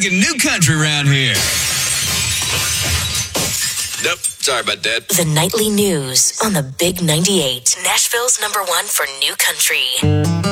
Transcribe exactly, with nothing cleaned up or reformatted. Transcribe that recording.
making new country around here. Nope. Sorry about that. The nightly news on the Big ninety-eight, Nashville's number one for new country.